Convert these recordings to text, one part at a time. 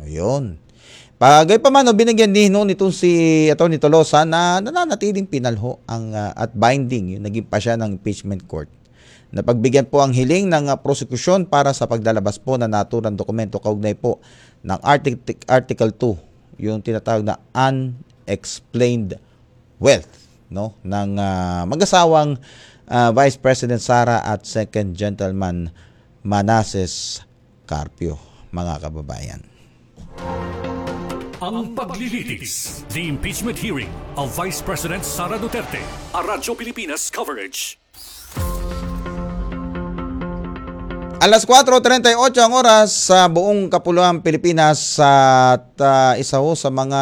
Ayun. Gayunpaman, binigyan din nitong si Atty. Tolosa na nananatiling pinalho at binding yung naging pasya ng impeachment court. Napagbigyan po ang hiling ng prosekusyon para sa paglalabas po na naturang dokumento kaugnay po ng Article 2, yung tinatawag na unexplained wealth ng mag-asawang Vice President Sara at Second Gentleman Manasseh Carpio, mga kababayan. Ang paglilitis, the impeachment hearing of Vice President Sara Duterte, a Radyo Pilipinas coverage. Alas 4:38 ang oras sa buong Kapuluang Pilipinas at isa sa mga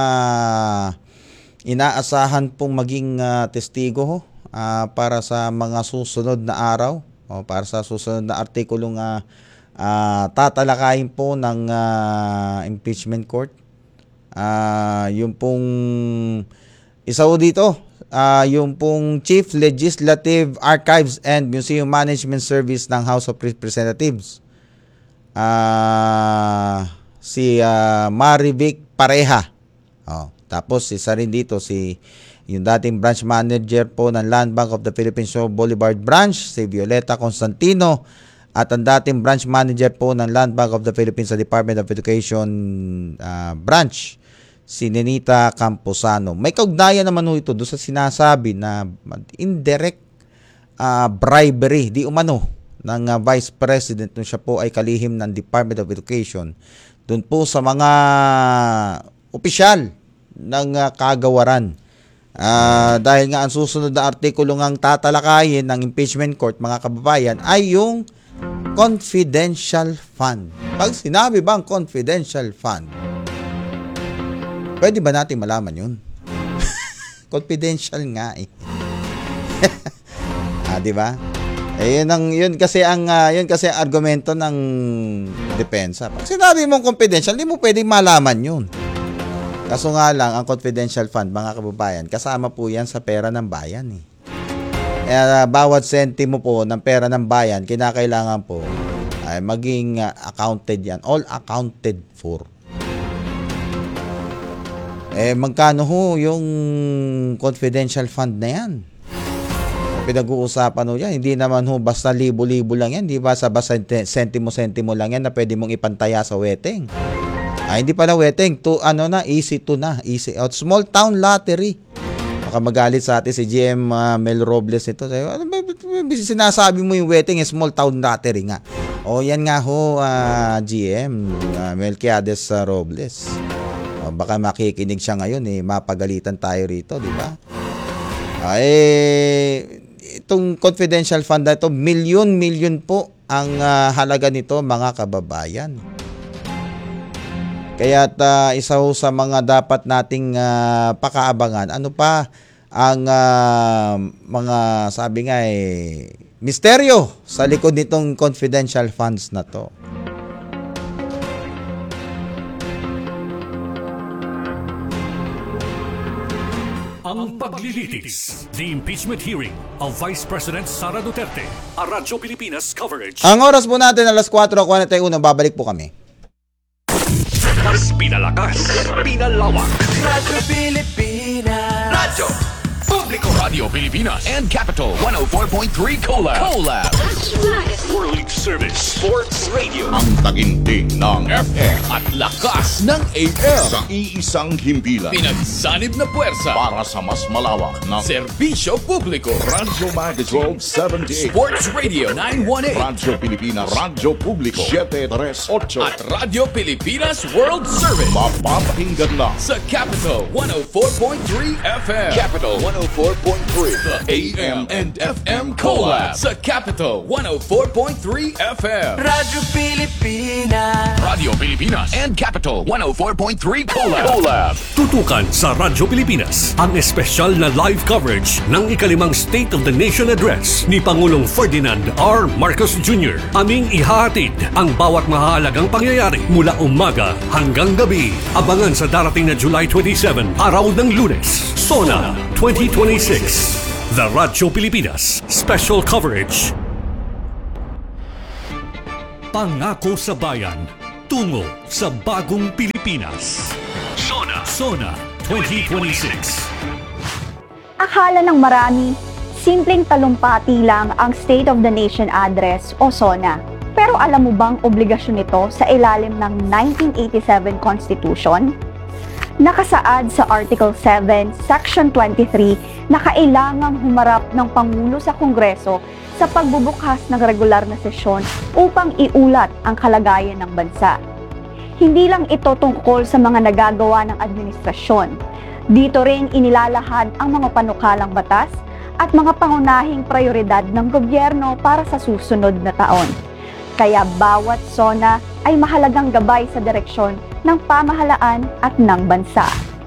inaasahan pong maging testigo para sa mga susunod na araw o para sa susunod na artikulong tatalakayin po ng impeachment court. Yung pong isa dito, yung pong Chief Legislative Archives and Museum Management Service ng House of Representatives, si Marivic Pareha. Tapos isa rin dito yung dating branch manager po ng Land Bank of the Philippines Boulevard Branch, si Violeta Constantino, at ang dating branch manager po ng Land Bank of the Philippines sa Department of Education branch, si Nenita Camposano. May kaugnayan naman ito doon sa sinasabi na indirect bribery, di umano, ng Vice President nung siya po ay kalihim ng Department of Education doon po sa mga opisyal ng kagawaran. Dahil nga ang susunod na artikulo ngang tatalakayin ng impeachment court, mga kababayan, ay yung confidential fund. Pag sinabi bang confidential fund, pwede ba natin malaman yun? Confidential nga eh. Di ba? Yun kasi ang argumento ng depensa. Pag sinabi mong confidential, hindi mo pwedeng malaman yun. Kaso nga lang, ang confidential fund, mga kababayan, kasama po yan sa pera ng bayan eh. Bawat sentimo po ng pera ng bayan, kinakailangan po ay maging accounted yan. All accounted for. Magkano yung confidential fund na yan? Pinag-uusapan yan. Hindi naman basta libo-libo lang yan. Hindi ba sa basta sentimo-sentimo lang yan na pwede mong ipantaya sa weteng. Hindi pala weteng. Easy to na. Easy out. Small town lottery. Baka magalit sa atin si GM Mel Robles ito. Sinasabi mo yung weteng small town lottery nga. Yan nga GM Melquiades Robles. Baka makikinig siya ngayon mapagalitan tayo rito, di ba? Itong confidential fund na ito, milyon po ang halaga nito, mga kababayan. Kaya't isa sa mga dapat nating pakaabangan, ano pa ang mga sabi nga misteryo sa likod nitong confidential funds na to. Ang paglilitis, the impeachment hearing of Vice President Sara Duterte, a Radyo Pilipinas coverage. Ang oras po natin alas 4:41, babalik po kami. Mas pinalakas, pinalawak. Radyo Pilipinas. Radyo Publiko. Radio Pilipinas and Capital 104.3 Collab. World Service Sports Radio. Ang taginting ng FM at lakas ng AM. Sa iisang himpilan. Pinagsanib na puwersa para sa mas malawak na serbisyo publiko. Radyo Magazine 1278. Sports Radio 918. Radyo Pilipinas. Radyo Publiko 738. At Radyo Pilipinas World Service. Mapapakinggan na sa Capital 104.3 FM. Capital 104.3. The AM and FM Collab sa Capital 104.3 FM. Radyo Pilipinas. Radio Pilipinas and Capital 104.3 Collab. Tutukan sa Radyo Pilipinas ang espesyal na live coverage ng ikalimang State of the Nation Address ni Pangulong Ferdinand R. Marcos Jr. Aming ihahatid ang bawat mahalagang pangyayari mula umaga hanggang gabi. Abangan sa darating na July 27, araw ng Lunes. SONA 2026. The Radyo Pilipinas Special Coverage. Pangako sa Bayan. tungo sa bagong Pilipinas. Sona 2026. Akala ng marami, simpleng talumpati lang ang State of the Nation Address o SONA. Pero alam mo bang obligasyon ito sa ilalim ng 1987 Constitution? Nakasaad sa Article 7, Section 23 na kailangang humarap ng Pangulo sa Kongreso sa pagbubukas ng regular na sesyon upang iulat ang kalagayan ng bansa. Hindi lang ito tungkol sa mga nagagawa ng administrasyon. Dito rin inilalahad ang mga panukalang batas at mga pangunahing prioridad ng gobyerno para sa susunod na taon. Kaya bawat SONA ay mahalagang gabay sa direksyon ng pamahalaan at ng bansa.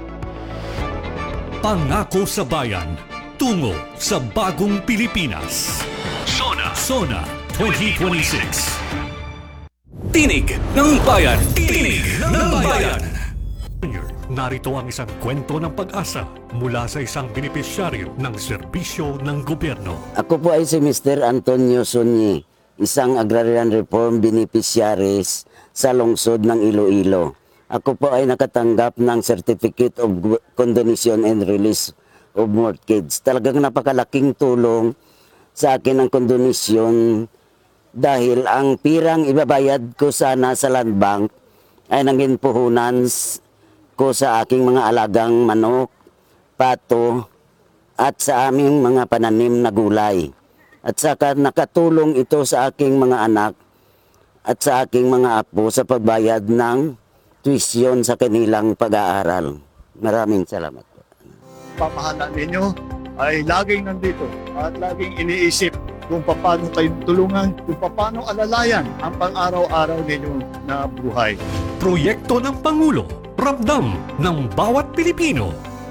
Pangako sa bayan, tungo sa bagong Pilipinas. Sona 2026. Tinig ng bayan. Tinig ng bayan. Narito ang isang kwento ng pag-asa mula sa isang benepisyaryo ng serbisyo ng gobyerno. Ako po ay si Mr. Antonio Sunyi, isang agrarian reform beneficiaries sa lungsod ng Iloilo. Ako po ay nakatanggap ng Certificate of Condonation and Release of Mortgage. Talagang napakalaking tulong sa akin ang kondonasyon dahil ang pirang ibabayad ko sana sa land bank ay nanging puhunan ko sa aking mga alagang manok, pato, at sa aming mga pananim na gulay. At saka nakatulong ito sa aking mga anak at sa aking mga apo sa pagbayad ng tuition sa kanilang pag-aaral. Maraming salamat po. Pamahalaan ninyo ay laging nandito at laging iniisip kung paano kayo tulungan, kung paano alalayan ang pang-araw-araw ninyo na buhay. Proyekto ng Pangulo, ramdam ng bawat Pilipino.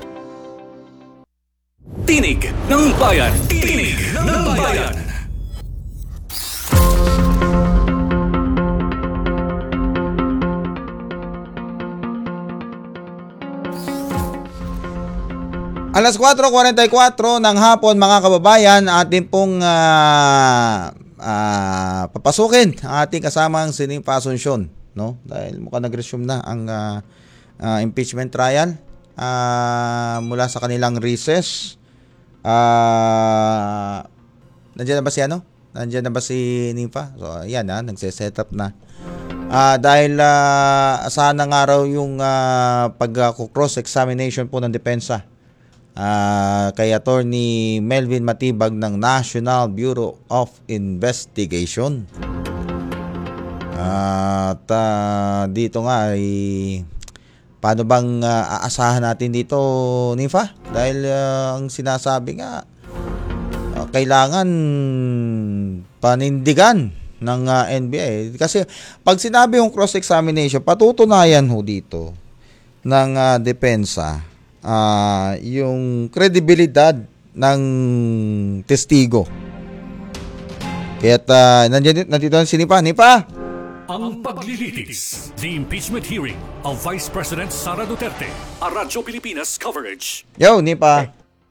Tinig ng bayan. Tinig ng bayan. Alas 4:44 ng hapon mga kababayan, atin pong papasukin ang ating kasamang Sinipa Asuncion, no? Dahil mukhang nag-resume na ang impeachment trial mula sa kanilang recess. Nandiyan na ba si ano? Nandiyan na ba si Nipa? So ayan nagse-set up na. Dahil asahan na nga raw yung pag-cross examination po ng depensa kay Attorney Melvin Matibag ng National Bureau of Investigation. At dito nga ay paano bang aasahan natin dito, Nifa? Dahil ang sinasabi nga kailangan panindigan ng NBI. Kasi pag sinabi yung cross-examination, patutunayan ho dito ng depensa yung kredibilidad ng testigo. Kaya't nandito na si Nipa. Nipa! Ang paglilitis. The impeachment hearing of Vice President Sara Duterte. A Radyo Pilipinas coverage. Yo, Nipa!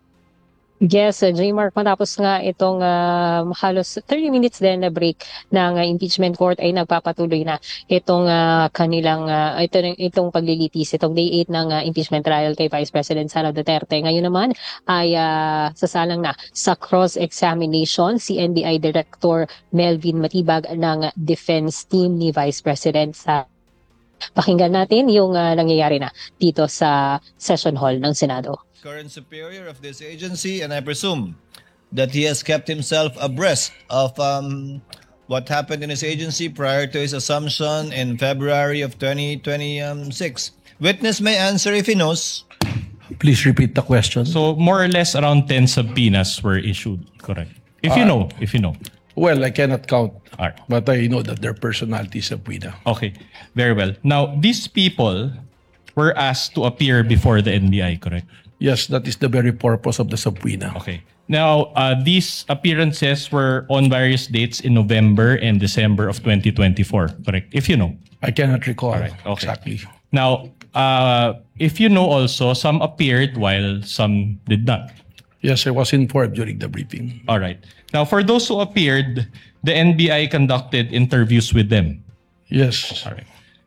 Yes, J-Mark, matapos nga itong halos 30 minutes din na break ng impeachment court ay nagpapatuloy na itong kanilang itong paglilitis, itong day 8 ng impeachment trial kay Vice President Sara Duterte. Ngayon naman ay sasalang na sa cross-examination si NBI Director Melvin Matibag ng defense team ni Vice President sa pakinggan natin yung nangyayari na dito sa session hall ng Senado. Current superior of this agency, and I presume that he has kept himself abreast of what happened in his agency prior to his assumption in February of 2026. Witness may answer if he knows. Please repeat the question. So more or less around 10 subpoenas were issued, correct? If you know. Well, I cannot count, Alright. but I know that their personality is subpoena. Okay, very well. Now, these people were asked to appear before the NBI, correct? Yes, that is the very purpose of the subpoena. Okay. Now, these appearances were on various dates in November and December of 2024, correct? If you know. I cannot recall Alright, okay. exactly. Now, if you know also, some appeared while some did not. Yes, I was informed during the briefing. All right. Now, for those who appeared, the NBI conducted interviews with them. Yes. All right.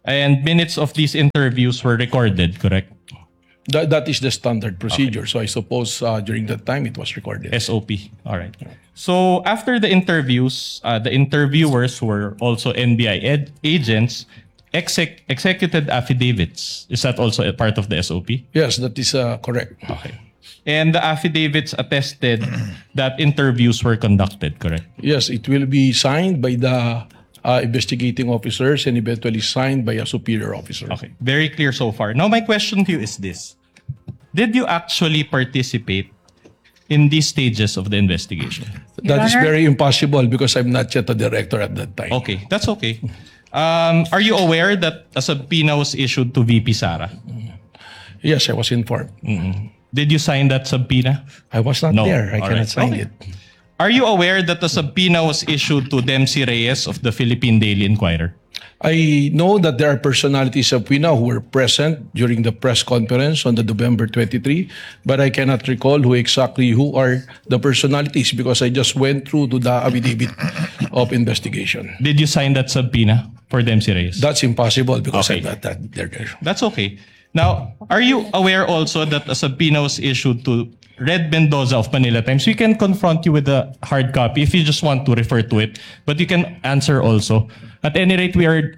And minutes of these interviews were recorded, correct? That is the standard procedure. So I suppose during that time it was recorded. SOP. All right. So after the interviews, the interviewers who were also NBI agents executed affidavits. Is that also a part of the SOP? Yes, that is correct. Okay. And the affidavits attested that interviews were conducted, correct? Yes, it will be signed by the investigating officers and eventually signed by a superior officer. Okay. Very clear so far. Now, my question to you is this. Did you actually participate in these stages of the investigation? That is very impossible because I'm not yet a director at that time. Okay, that's okay. Are you aware that a subpoena was issued to VP Sara? Yes, I was informed. Did you sign that subpoena? I was not No. there. I All cannot right. sign Okay. it. Are you aware that the subpoena was issued to Dempsey Reyes of the Philippine Daily Inquirer? I know that there are personalities of WINA who were present during the press conference on the November 23, but I cannot recall who are the personalities because I just went through to the affidavit of investigation. Did you sign that subpoena for Dempsey Reyes? That's impossible because Okay. I'm not there. That's okay. Now, are you aware also that a subpoena was issued to Red Mendoza of Manila Times? We can confront you with a hard copy if you just want to refer to it, but you can answer also. At any rate, we are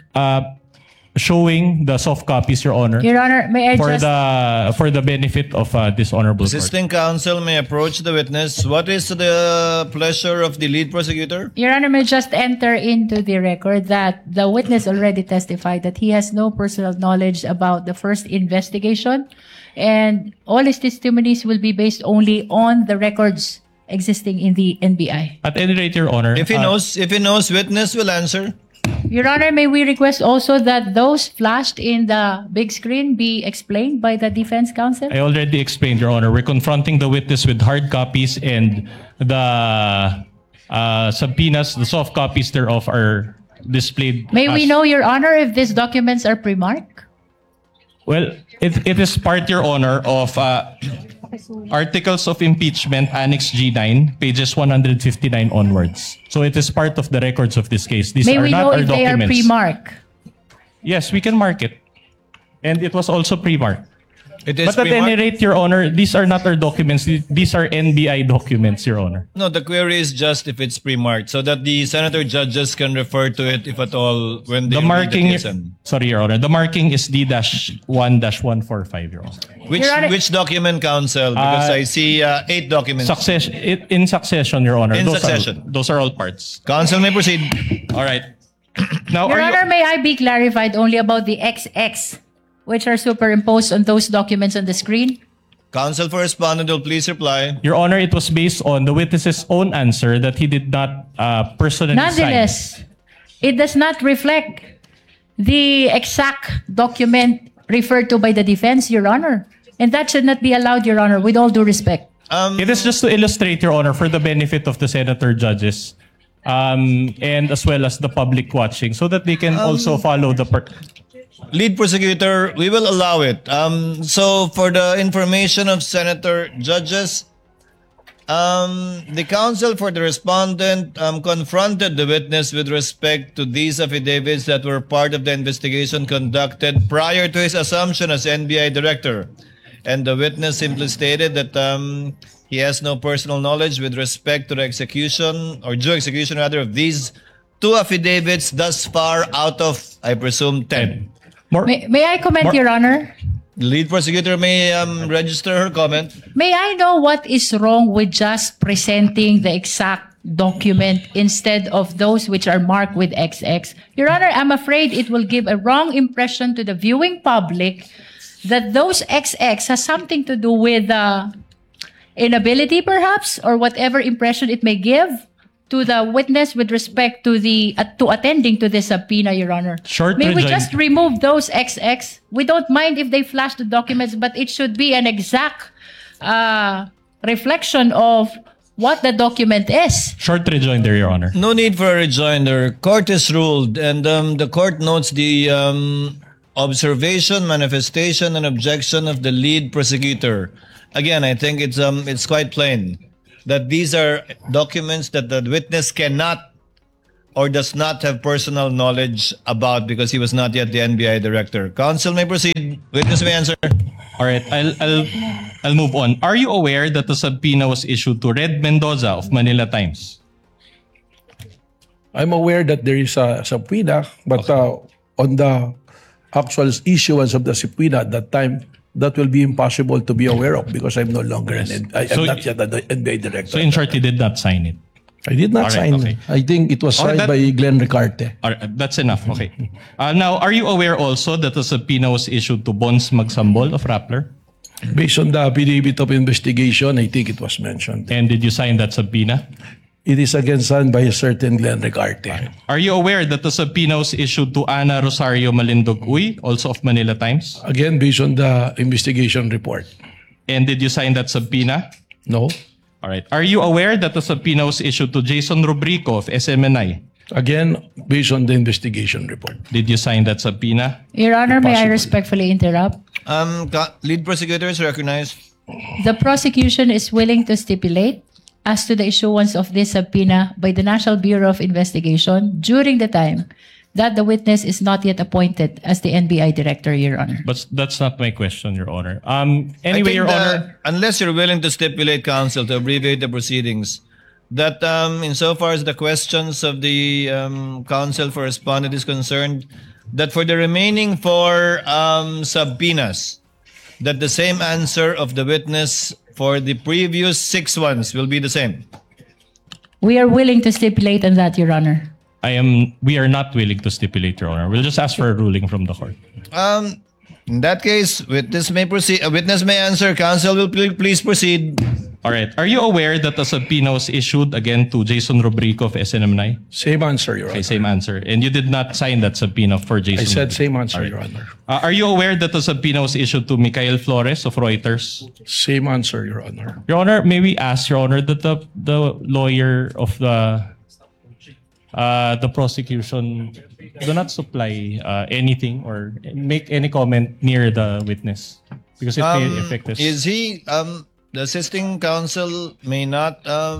showing the soft copies, Your Honor. Your Honor, may I for just... the benefit of this honorable court. Assisting counsel may approach the witness. What is the pleasure of the lead prosecutor? Your Honor, may just enter into the record that the witness already testified that he has no personal knowledge about the first investigation, and all his testimonies will be based only on the records existing in the NBI. At any rate, Your Honor. If he knows, witness will answer. Your Honor, may we request also that those flashed in the big screen be explained by the defense counsel? I already explained, Your Honor. We're confronting the witness with hard copies, and the subpoenas, the soft copies thereof, are displayed. May we as- know, Your Honor, if these documents are pre-marked? Well, it is part, Your Honor, of Articles of Impeachment, Annex G9, pages 159 onwards. So it is part of the records of this case. These May are we not know our if they are documents. pre-marked? Yes, we can mark it. And it was also pre-marked. It is But at any rate, Your Honor, these are not our documents. These are NBI documents, Your Honor. No, the query is just if it's pre-marked so that the senator judges can refer to it if at all when they The read marking, the TSN. sorry, Your Honor, the marking is D-1-145, Your Honor. Which document, counsel? Because I see 8 documents. In succession, Your Honor. In Those succession. those are all parts. Counsel may proceed. All right. Now, Your are you- Honor, may I be clarified only about the XX, which are superimposed on those documents on the screen? Counsel for respondent will please reply. Your Honor, it was based on the witness's own answer that he did not personally sign. Nonetheless, it does not reflect the exact document referred to by the defense, Your Honor. And that should not be allowed, Your Honor, with all due respect. It is just to illustrate, Your Honor, for the benefit of the senator judges, and as well as the public watching, so that they can also follow the Lead prosecutor, we will allow it. So for the information of senator judges, the counsel for the respondent confronted the witness with respect to these affidavits that were part of the investigation conducted prior to his assumption as NBI director. And the witness simply stated that he has no personal knowledge with respect to the execution, or due execution rather, of these 2 affidavits thus far out of, I presume, 10. May I comment, Your Honor? The lead prosecutor may register her comment. May I know what is wrong with just presenting the exact document instead of those which are marked with XX? Your Honor, I'm afraid it will give a wrong impression to the viewing public that those XX has something to do with inability, perhaps, or whatever impression it may give to the witness with respect to the to attending to the subpoena, Your Honor. May we just remove those XX? We don't mind if they flash the documents, but it should be an exact reflection of what the document is. Short rejoinder, Your Honor. No need for a rejoinder. Court is ruled, and the court notes the observation, manifestation, and objection of the lead prosecutor. Again, I think it's quite plain that these are documents that the witness cannot or does not have personal knowledge about because he was not yet the NBI director. Counsel may proceed. Witness may answer. All right, I'll move on. Are you aware that the subpoena was issued to Red Mendoza of Manila Times? I'm aware that there is a subpoena, but on the actual issuance of the subpoena at that time, that will be impossible to be aware of because I'm no longer I'm not yet an NBI director. So in short, you did not sign it. I did not All right, sign. okay. I think it was signed by Glenn Ricarte. All right, that's enough. Okay. Now, are you aware also that the subpoena was issued to Bons Magsambol of Rappler? Based on the affidavit of investigation, I think it was mentioned. And did you sign that subpoena? It is again signed by a certain Glenn Ricarte. Are you aware that the subpoena was issued to Ana Rosario Malindog Uy, also of Manila Times? Again, based on the investigation report. And did you sign that subpoena? No. All right. Are you aware that the subpoena was issued to Jason Rubrico of SMNI? Again, based on the investigation report. Did you sign that subpoena? Your Honor, may I Impossible. respectfully interrupt? Lead prosecutor is recognized. The prosecution is willing to stipulate as to the issuance of this subpoena by the National Bureau of Investigation during the time that the witness is not yet appointed as the NBI director, Your Honor. But that's not my question, Your Honor. I Anyway, think Your that Honor. unless you're willing to stipulate, counsel, to abbreviate the proceedings, that insofar as the questions of the counsel for respondent is concerned, that for the remaining 4 subpoenas, that the same answer of the witness for the previous 6 ones will be the same. We are willing to stipulate on that, Your Honor. We are not willing to stipulate, Your Honor. We'll just ask for a ruling from the court. In that case, witness may proceed. Witness may answer. Counsel will please proceed. All right. Are you aware that the subpoena was issued again to Jason Rubrico of SNMNI? Same answer, Your Okay, Honor. same answer. And you did not sign that subpoena for Jason I said Rubrico? same answer, All right. Your Honor. Are you aware that the subpoena was issued to Michael Flores of Reuters? Same answer, Your Honor. Your Honor, may we ask, Your Honor, that the lawyer of the prosecution do not supply anything or make any comment near the witness because it may affect us. Is he the assisting counsel may not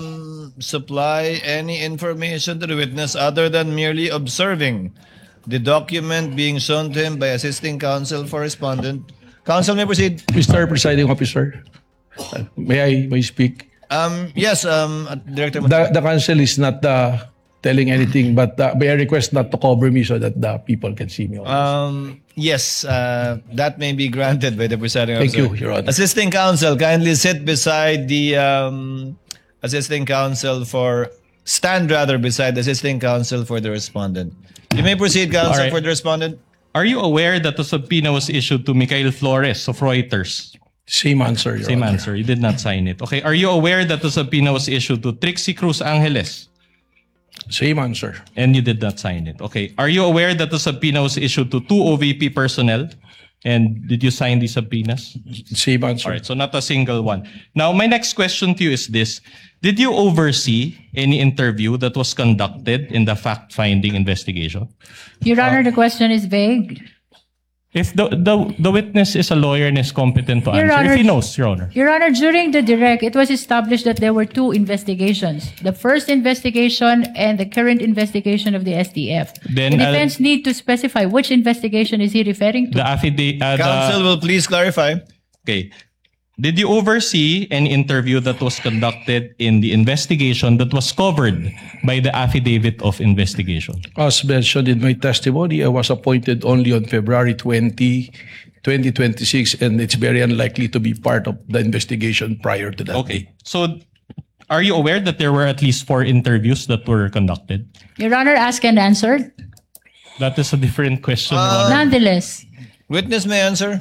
supply any information to the witness other than merely observing the document being shown to him by assisting counsel for respondent. Counsel may proceed. Mr. Presiding Officer, may I speak? Yes, Director. The counsel is not telling anything, but may I request not to cover me so that the people can see me. Yes, that may be granted by the presiding Thank officer. you, Your Honor. Assisting counsel, kindly sit beside the assisting counsel stand beside the assisting counsel for the respondent. You may proceed, counsel, All right. for the respondent. Are you aware that the subpoena was issued to Michael Flores of Reuters? Same answer, Your Same Honor. answer. You did not sign it. Okay. Are you aware that the subpoena was issued to Trixie Cruz Angeles? Same answer. And you did not sign it. Okay. Are you aware that the subpoena was issued to 2 OVP personnel? And did you sign these subpoenas? Same answer. All right. So not a single one. Now, my next question to you is this. Did you oversee any interview that was conducted in the fact-finding investigation? Your Honor, the question is vague. If the witness is a lawyer and is competent to Your answer, Honor, if he knows, Your Honor. Your Honor, during the direct, it was established that there were 2 investigations. The first investigation and the current investigation of the STF. Then, the defense need to specify which investigation is he referring to. The affidavit. Counsel will please clarify. Okay. Did you oversee an interview that was conducted in the investigation that was covered by the affidavit of investigation? As mentioned in my testimony, I was appointed only on February 20, 2026, and it's very unlikely to be part of the investigation prior to that. Okay. So, are you aware that there were at least 4 interviews that were conducted? Your Honor, asked and answered. That is a different question, Your Honor. Nonetheless, Witness may answer.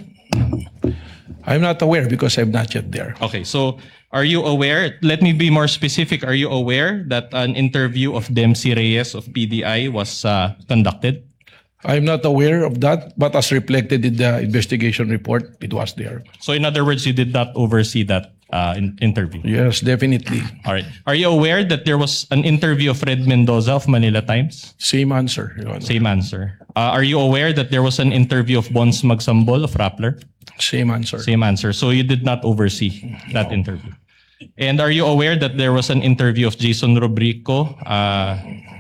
I'm not aware because I'm not yet there. Okay, so are you aware? Let me be more specific. Are you aware that an interview of Dempsey Reyes of PDI was conducted? I'm not aware of that, but as reflected in the investigation report, it was there. So in other words, you did not oversee that interview? Yes, definitely. All right. Are you aware that there was an interview of Red Mendoza of Manila Times? Same answer, Your Honor. Same answer. Are you aware that there was an interview of Bons Magsambol of Rappler? Same answer. Same answer. So you did not oversee that interview. And are you aware that there was an interview of Jason Rubrico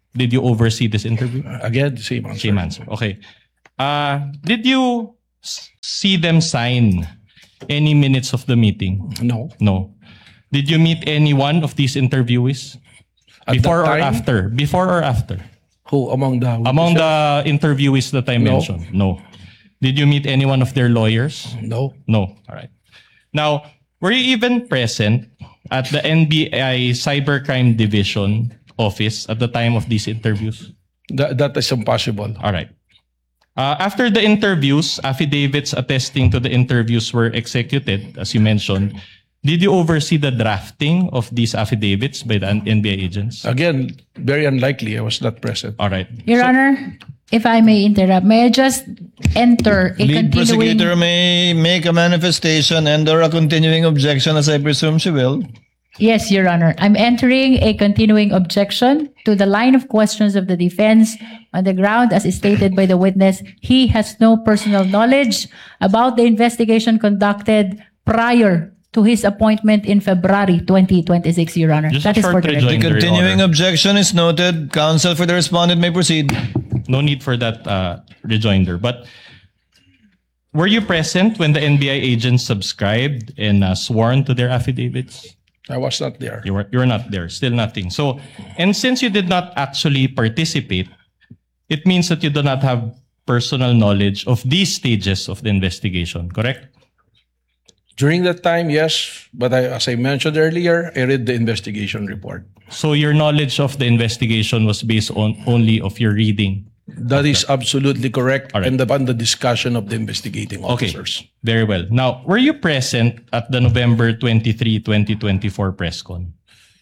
Did you oversee this interview? Again, same answer. Same answer. Okay. Did you see them sign any minutes of the meeting? No. No. Did you meet any one of these interviewees? At Before that or time? after? Before or after? Who among the Among the interviewees that I No. mentioned? No. Did you meet any one of their lawyers? No. No. All right. Now, were you even present at the NBI Cybercrime Division office at the time of these interviews? That is impossible. All right. After the interviews, affidavits attesting to the interviews were executed, as you mentioned. Did you oversee the drafting of these affidavits by the NBI agents? Again, very unlikely. I was not present. All right. Your Honor, if I may interrupt, may I just enter a Lead continuing... prosecutor may make a manifestation and/or a continuing objection, as I presume she will. Yes, Your Honor. I'm entering a continuing objection to the line of questions of the defense on the ground, as stated by the witness, he has no personal knowledge about the investigation conducted prior to his appointment in February 2026, Your Honor. Just That a is for short the record. The rejoinder, Your continuing Honor. objection is noted. Counsel for the respondent may proceed. No need for that rejoinder. But were you present when the NBI agents subscribed and sworn to their affidavits? I was not there. You were not there. Still nothing. So, and since you did not actually participate, it means that you do not have personal knowledge of these stages of the investigation, correct? During that time, yes. But as I mentioned earlier, I read the investigation report. So your knowledge of the investigation was based on only of your reading. That is absolutely correct. All right. And upon the discussion of the investigating officers. Okay, very well. Now, were you present at the November 23, 2024 press con?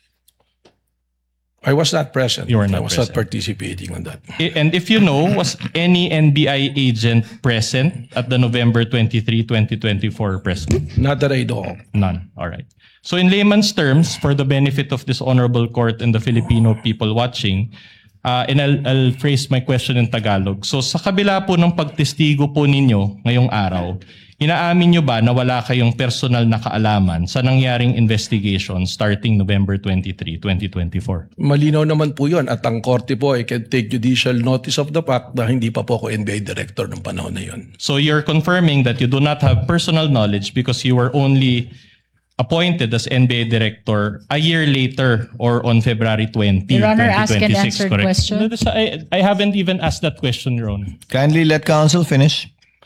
I was not present. You were not I was present. not participating on that. And if you know, was any NBI agent present at the November 23, 2024 press con? Not that I know. None. All right. So in layman's terms, for the benefit of this honorable court and the Filipino people watching, and I'll phrase my question in Tagalog. So sa kabila po ng pagtestigo po ninyo ngayong araw, inaamin nyo ba na wala kayong personal na kaalaman sa nangyaring investigation starting November 23, 2024? Malinaw naman po yun. At ang korte po, I can take judicial notice of the fact na hindi pa po ako NBI director ng panahon na yun. So you're confirming that you do not have personal knowledge because you were only appointed as NBA director a year later or on February 20, Your Honor, ask and 2026, answer correct? question. No, I haven't even asked that question, Your Honor. Kindly let counsel finish.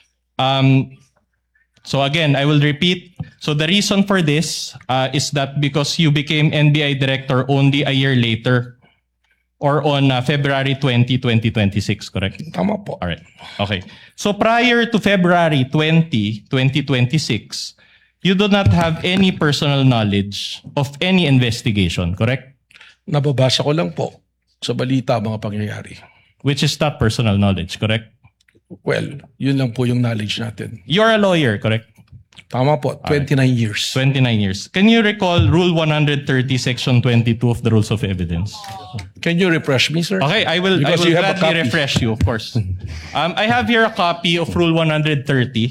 So again, I will repeat. So the reason for this is that because you became NBI director only a year later or on February 20, 2026, correct? Tama po. All right. Okay. So prior to February 20, 2026, you do not have any personal knowledge of any investigation, correct? Nababasa ko lang po sa balita mga pangyayari. Which is not personal knowledge, correct? Well, yun lang po yung knowledge natin. You're a lawyer, correct? Tama po, 29 years. 29 years. Can you recall Rule 130, Section 22 of the Rules of Evidence? Can you refresh me, sir? Okay, I will Because you have a gladly copy. refresh you, of course. I have here a copy of Rule 130,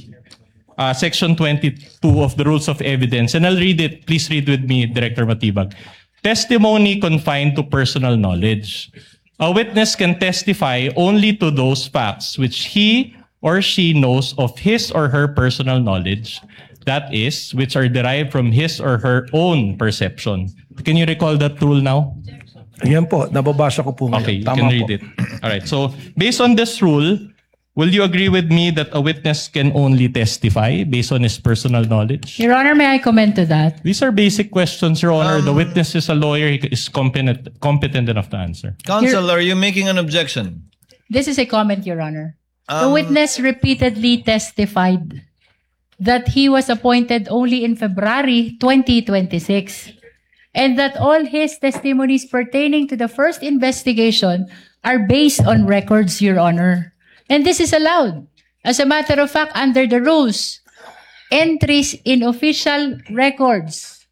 Section 22 of the Rules of Evidence, and I'll read it. Please read with me, Director Matibag. Testimony confined to personal knowledge. A witness can testify only to those facts which he or she knows of his or her personal knowledge, that is, which are derived from his or her own perception. Can you recall that rule now? Ayan po, nababasa ko po ngayon. Okay, you Tama can po. read it. All right. So, based on this rule, will you agree with me that a witness can only testify based on his personal knowledge? Your Honor, may I comment to that? These are basic questions, Your Honor. The witness is a lawyer. He is competent enough to answer. Counsel, are you making an objection? This is a comment, Your Honor. The witness repeatedly testified that he was appointed only in February 2026 and that all his testimonies pertaining to the first investigation are based on records, Your Honor. And this is allowed. As a matter of fact, under the rules, entries in official records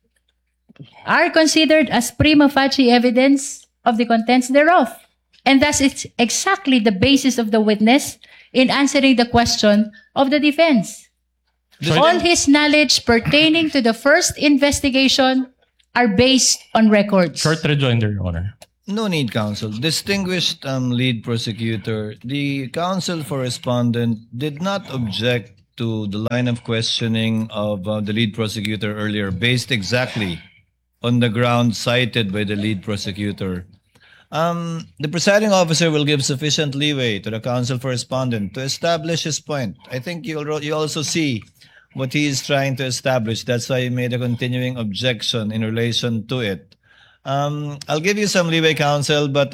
are considered as prima facie evidence of the contents thereof. And thus, it's exactly the basis of the witness in answering the question of the defense. All his knowledge pertaining to the first investigation are based on records. Short rejoinder, Your Honor. No need, counsel. Distinguished lead prosecutor, the counsel for respondent did not object to the line of questioning of the lead prosecutor earlier, based exactly on the ground cited by the lead prosecutor. The presiding officer will give sufficient leeway to the counsel for respondent to establish his point. I think you also see what he is trying to establish. That's why he made a continuing objection in relation to it. I'll give you some leeway, counsel, but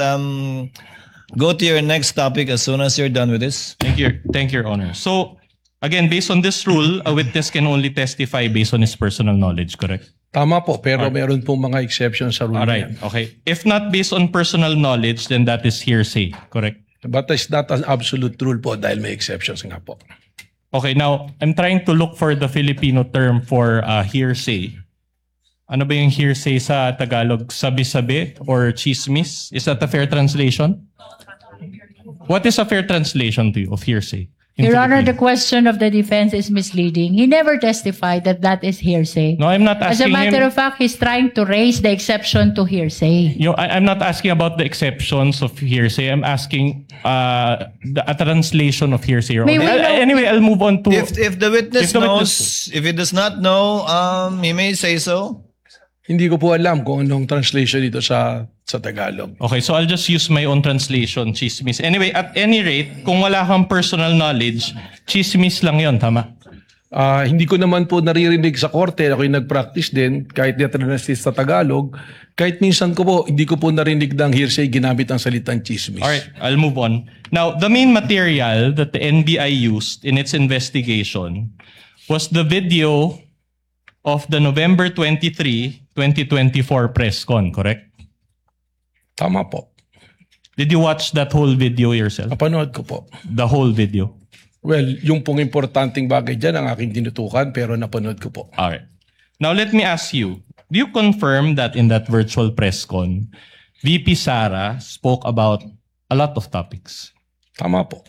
go to your next topic as soon as you're done with this. Thank you, Your Honor. So, again, based on this rule, a witness can only testify based on his personal knowledge, correct? Tama po, pero meron pong mga exceptions sa rule. Alright, okay. If not based on personal knowledge, then that is hearsay, correct? But it's not an absolute rule po dahil may exceptions nga po. Okay, now, I'm trying to look for the Filipino term for hearsay. Ano ba yung hearsay sa Tagalog? Sabi-sabi or chismis? Is that a fair translation? What is a fair translation to you of hearsay? Your Honor, the question of the defense is misleading. He never testified that that is hearsay. No, I'm not As a asking matter him. of fact, he's trying to raise the exception to hearsay. I'm not asking about the exceptions of hearsay. I'm asking a translation of hearsay. Your May Honor. we know- Anyway, I'll move on to... If the witness knows, if he does not know, he may say so. Hindi ko po alam kung anong translation dito sa Tagalog. Okay, so I'll just use my own translation, chismis. Anyway, at any rate, kung wala kang personal knowledge, chismis lang yon, tama? Hindi ko naman po naririnig sa korte, ako'y nag-practice din, kahit di-translate sa Tagalog, kahit minsan ko po, hindi ko po narinig ng hearsay ginamit ang salitang chismis. Alright, I'll move on. Now, the main material that the NBI used in its investigation was the video of the November 23, 2024 press con, correct? Tama po. Did you watch that whole video yourself? Napanood ko po. The whole video? Well, yung pong importanteng bagay dyan ang aking tinutukan pero napanood ko po. Alright. Now, let me ask you, do you confirm that in that virtual press con, VP Sara spoke about a lot of topics? Tama po.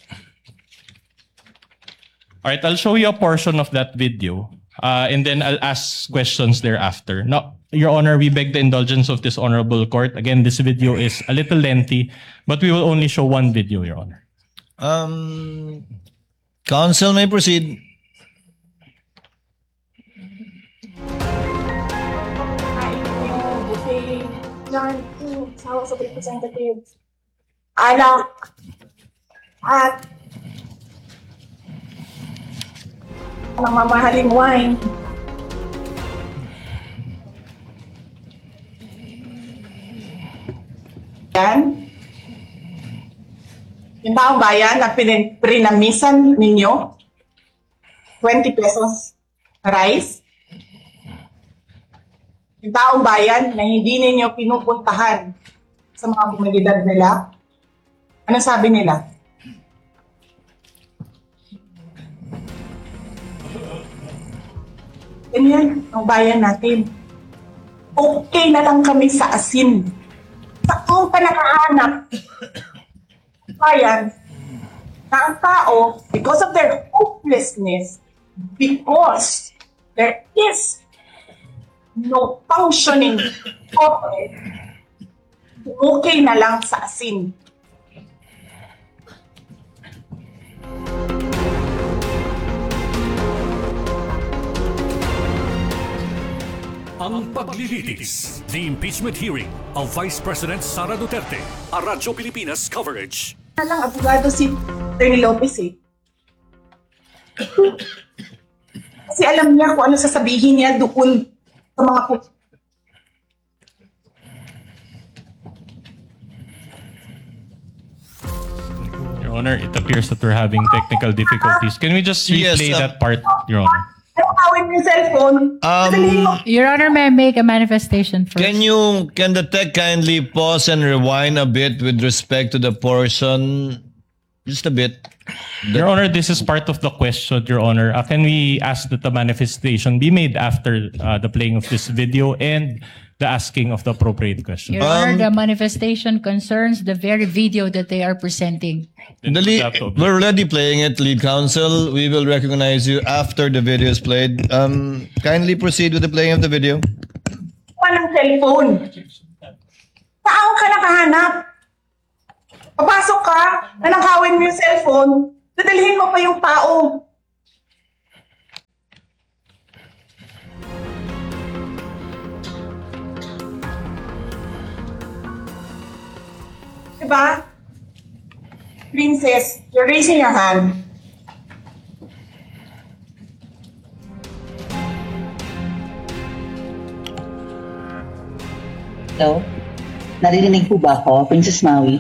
Alright, I'll show you a portion of that video. And then I'll ask questions thereafter. Now, Your Honor, we beg the indulgence of this honorable court. Again, this video is a little lengthy, but we will only show one video, Your Honor. Counsel may proceed. House of Representatives. Anak at ng mamahaling wine. Yan. Yung taong bayan na prinamisan ninyo, 20 pesos rice. Yung taong bayan na hindi ninyo pinupuntahan sa mga komunidad nila, ano sabi nila? Ganyan ang bayan natin. Okay na lang kami sa asin. Sa pa nakahanap bayan na ang tao, because of their hopelessness, because there is no functioning corporate, okay na lang sa asin. Ang paglilitis, the impeachment hearing of Vice President Sara Duterte, a Radyo Pilipinas coverage. Lang abogado si Atty. Lopez eh. Kasi alam niya kung ano sasabihin niya doon sa mga Your Honor, it appears that we're having technical difficulties. Can we just replay that part, Your Honor? Nakawin yung cellphone. Your Honor, may I make a manifestation first? Can the tech kindly pause and rewind a bit with respect to the portion? Just a bit. Your Honor, this is part of the question, Your Honor. Can we ask that the manifestation be made after the playing of this video and the asking of the appropriate question? Your Honor, the manifestation concerns the very video that they are presenting. We're already playing it, lead counsel. We will recognize you after the video is played. Kindly proceed with the playing of the video. Walang cellphone. Saan ka ka nakahanap? Papasok ka, nanakawin mo yung cellphone, dadalhin mo pa yung tao. Diba? Princess, you're raising your hand. Hello? Naririnig po ba ako, Princess Maui?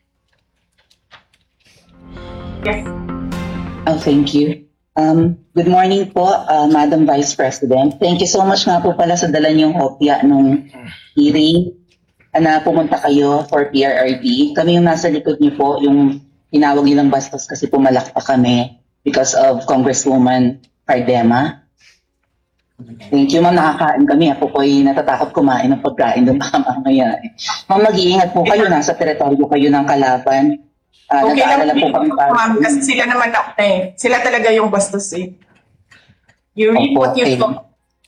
Yes. Oh, thank you. Good morning po, Madam Vice President. Thank you so much nga po pala sa dala niyong kopya nung hearing na pumunta kayo for PRRD. Kami yung nasa likod niyo po, yung tinawag nilang bastos kasi pumalak pa kami because of Congresswoman Cardema. Thank you, ma'am. Nakakain kami. Ako po ay natatakot kumain ng pagkain doon baka mamaya. Ma'am, mag-iingat po kayo. Nasa teritoryo kayo ng kalaban. Okay Nag-aalala lang po kami para. ma'am, kasi sila naman ako eh. Sila talaga yung bastos eh. You read Opo, what you okay. saw.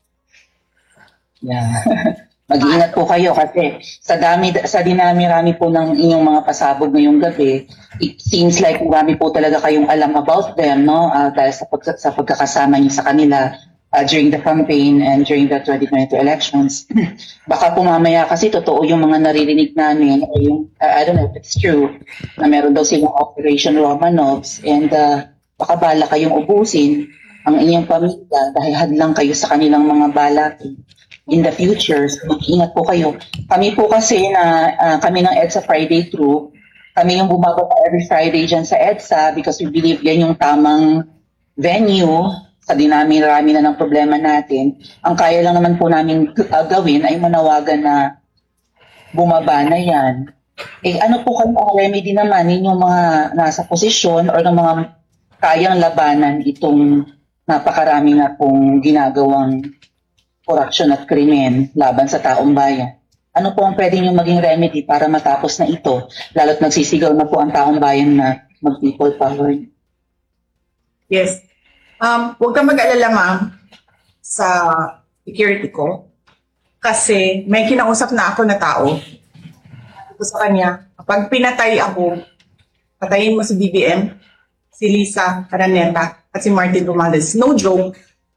Yeah. Mag-iingat po kayo kasi sa dinami-rami po ng inyong mga pasabog ngayong gabi, it seems like marami po talaga kayong alam about them, no? Dahil sa pagkakasama niyo sa kanila during the campaign and during the 2022 elections. Baka po mamaya kasi totoo yung mga naririnig namin o yung, I don't know if it's true, na meron daw silang Operation Romanovs and baka bala kayong ubusin ang inyong pamilya dahil hadlang kayo sa kanilang mga balak in the future. So, mag-ingat po kayo. Kami po kasi kami ng EDSA Friday Through, kami yung bumababa every Friday dyan sa EDSA because we believe yan yung tamang venue sa dinami-rami na ng problema natin. Ang kaya lang naman po namin gawin ay manawagan na bumaba na yan. Ano po kayong remedy naman ninyong mga nasa posisyon o ng mga kayang labanan itong napakarami na pong ginagawang korupsyon at krimen laban sa taong bayan? Ano po ang pwede nyo maging remedy para matapos na ito? Lalo't nagsisigaw na po ang taong bayan na mag-people power. Yes. Huwag kang mag-alala, ma'am, sa security ko. Kasi may kinausap na ako na tao. Ito sa kanya, kapag pinatay ako, patayin mo si BBM, si Lisa Araneta, at si Martin Romales. No joke.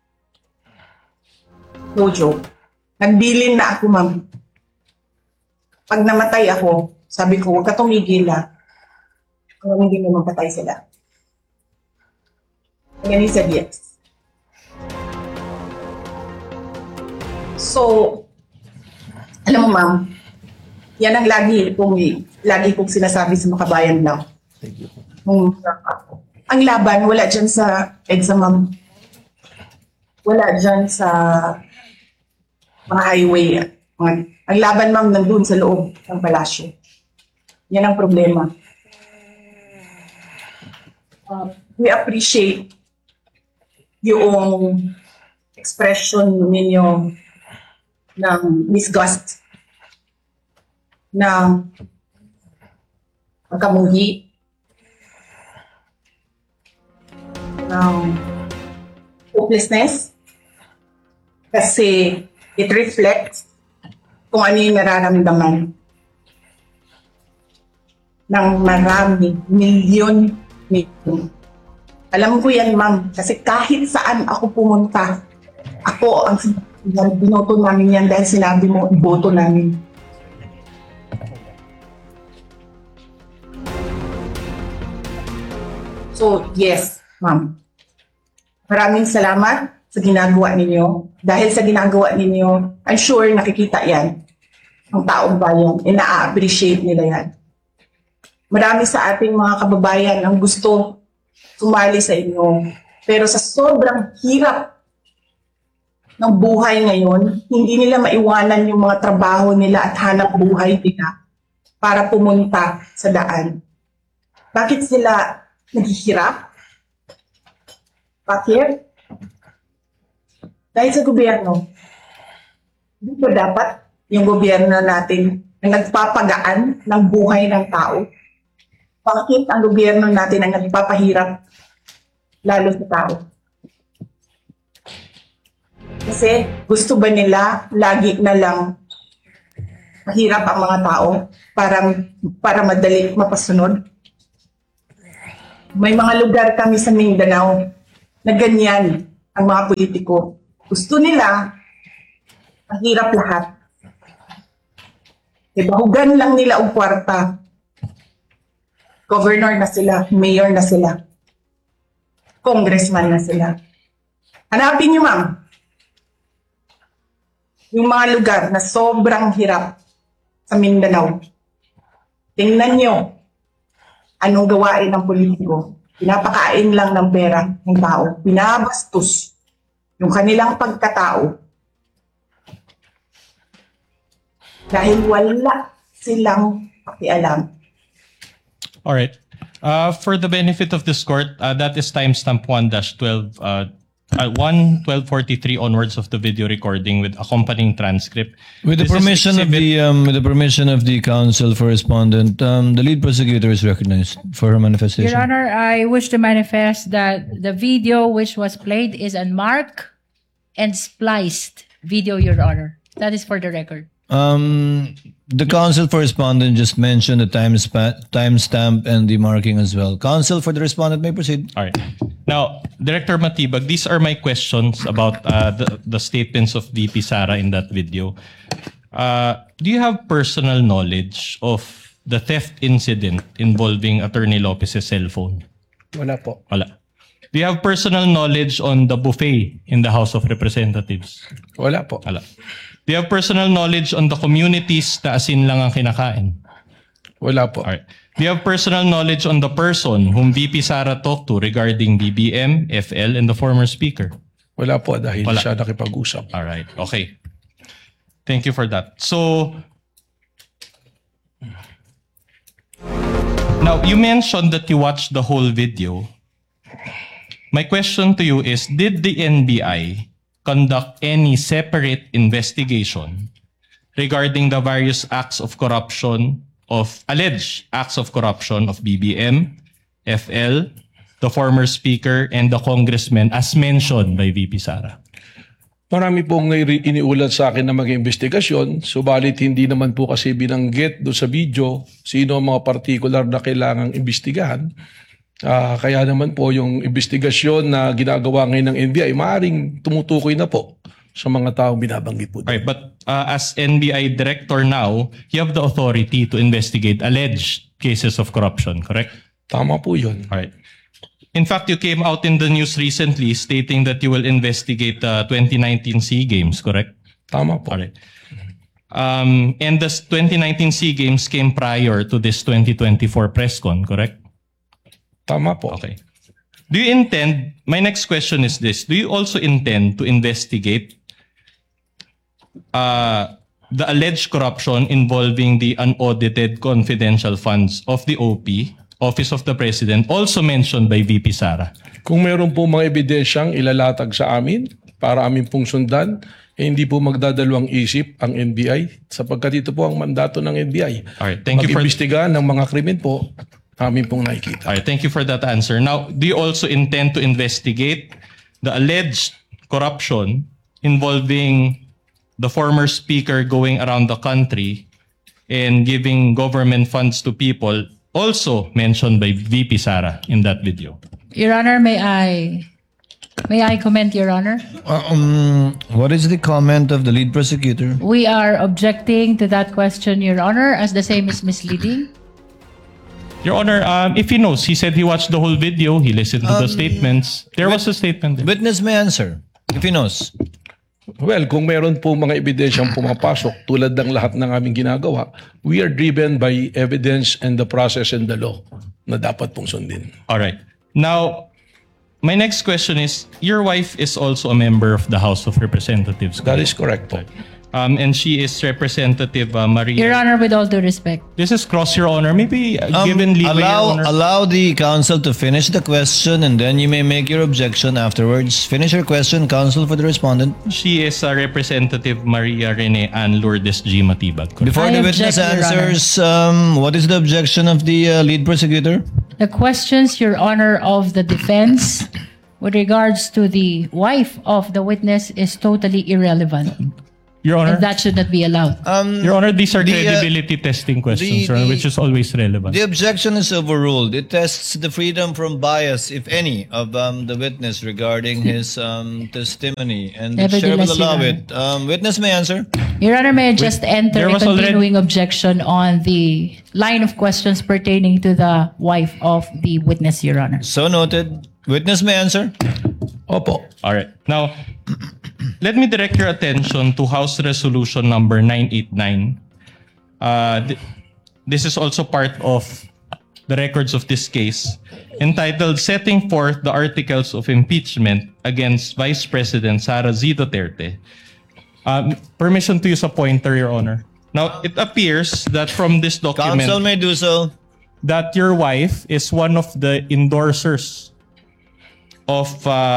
No joke. Nagbilin na ako, ma'am. Pag namatay ako, sabi ko, huwag ka tumigil, ha. Hanggang hindi mo magpatay sila. And he said yes. So, alam mo, ma'am, yan ang lagi kong sinasabi sa mga kabayan lang. Ang laban, wala dyan sa EDSA, ma'am. Wala dyan sa mga highway. Ang laban, ma'am, nandun sa loob ng palasyo. Yan ang problema. We appreciate yung expression ninyo ng disgust, ng pagkamuhi, ng hopelessness, kasi it reflects kung ano yung nararamdaman ng marami, milyon. Alam ko yan, ma'am, kasi kahit saan ako pumunta, ako ang binoto namin yan dahil sinabi mo, iboto namin. So, yes, ma'am. Maraming salamat sa ginagawa ninyo. Dahil sa ginagawa ninyo, I'm sure nakikita yan ang taong bayan. Ina-appreciate nila yan. Marami sa ating mga kababayan ang gusto sumali sa inyo. Pero sa sobrang hirap ng buhay ngayon, hindi nila maiwanan yung mga trabaho nila at hanap buhay nila para pumunta sa daan. Bakit sila naghihirap? Bakit? Dahil sa gobyerno. Hindi ba dapat yung gobyerno natin na nagpapagaan ng buhay ng tao? Bakit ang gobyerno natin ang nagpapahirap lalo sa tao? Kasi gusto ba nila lagi na lang mahirap ang mga tao para madali mapasunod. May mga lugar kami sa Mindanao na ganyan ang mga politiko. Gusto nila, mahirap lahat. Bahugan lang nila ang kwarta. Governor na sila, mayor na sila, congressman na sila. Hanapin niyo, ma'am, yung mga lugar na sobrang hirap sa Mindanao. Tingnan niyo anong gawain ng politiko. Pinapakain lang ng pera ng tao. Pinabastos yung kanilang pagkatao. Dahil wala silang pakialam. All right. For the benefit of this court, that is timestamp 1-12, 1-1243 onwards of the video recording with accompanying transcript. With the This is permission of exhibit- with the permission of the counsel for respondent, the lead prosecutor is recognized for her manifestation. Your Honor, I wish to manifest that the video which was played is unmarked and spliced video, Your Honor. That is for the record. The counsel for respondent just mentioned the timestamp and the marking as well. Counsel for the respondent may proceed. All right. Now, Director Matibag, these are my questions about the statements of VP Sara in that video. Do you have personal knowledge of the theft incident involving Attorney Lopez's cell phone? Wala po. Wala. Do you have personal knowledge on the buffet in the House of Representatives? Wala po. Wala. Do you have personal knowledge on the communities na asin lang ang kinakain? Wala po. Alright. Do you have personal knowledge on the person whom VP Sara talked to regarding BBM, FL, and the former speaker? Wala po dahil Wala. siya nakipag-usap. Alright. Okay. Thank you for that. So, now, you mentioned that you watched the whole video. My question to you is, did the NBI conduct any separate investigation regarding the various acts of corruption alleged acts of corruption of BBM, FL, the former speaker, and the congressman as mentioned by VP Sara? Marami pong iniulat sa akin na mag-investigasyon, subalit hindi naman po kasi binanggit doon sa video sino ang mga particular na kailangang imbestigahan. Kaya naman po yung investigasyon na ginagawa ngayon ng NBI, maaaring tumutukoy na po sa mga taong binabanggit po. Right, but as NBI director now, you have the authority to investigate alleged cases of corruption, correct? Tama po yun. All right. In fact, you came out in the news recently stating that you will investigate the 2019 SEA Games, correct? Tama po. All right. And the 2019 SEA Games came prior to this 2024 press con, correct? Tama po. Okay. Do you intend, my next question is this, do you also intend to investigate the alleged corruption involving the unaudited confidential funds of the OP, Office of the President, also mentioned by VP Sara? Kung meron po mga ebidensyang ilalatag sa amin para amin pong sundan, hindi po magdadalawang isip ang NBI sapagkat ito po ang mandato ng NBI. All right, thank you for mag-imbestiga ng mga krimen po amin pong nakikita. All right, thank you for that answer. Now, do you also intend to investigate the alleged corruption involving the former speaker going around the country and giving government funds to people, also mentioned by VP Sara in that video? Your Honor, may I comment, Your Honor? What is the comment of the lead prosecutor? We are objecting to that question, Your Honor, as the same is misleading. Your Honor, if he knows, he said he watched the whole video, he listened to the statements. There was a statement there. Witness may answer if he knows. Well, kung meron po mga ebidensyang pumapasok tulad ng lahat ng aming ginagawa, we are driven by evidence and the process and the law na dapat pong sundin. All right. Now, my next question is, your wife is also a member of the House of Representatives. That is correct po. And she is Representative Maria. Your Honor, with all due respect. This is cross your honor. Maybe given leeway, Your Honor. Allow the counsel to finish the question and then you may make your objection afterwards. Finish your question, counsel for the respondent. She is Representative Maria Rene Ann Lourdes G. Matibag. correct? Before the witness answers, what is the objection of the lead prosecutor? The questions, Your Honor, of the defense with regards to the wife of the witness is totally irrelevant. Your Honor, and that should not be allowed. Your Honor, these are the, credibility testing questions, Your Honor, which is always relevant. The objection is overruled. It tests the freedom from bias, if any, of the witness regarding his testimony, and the chair will Nevertheless, allow Your it. Witness may answer. Your Honor, may I just enter there a was already- continuing objection on the line of questions pertaining to the wife of the witness, Your Honor. So noted. Witness may answer. Opo. All right. Now, let me direct your attention to House Resolution number 989. This is also part of the records of this case, entitled Setting Forth the Articles of Impeachment Against Vice President Sara Z. Duterte. Permission to use a pointer, Your Honor. Now, it appears that from this document Counsel may do so. that your wife is one of the endorsers of